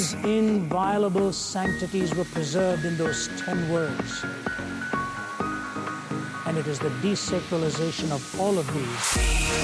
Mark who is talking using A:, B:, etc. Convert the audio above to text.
A: These inviolable sanctities were preserved in those 10 words. And it is the desacralization of all of these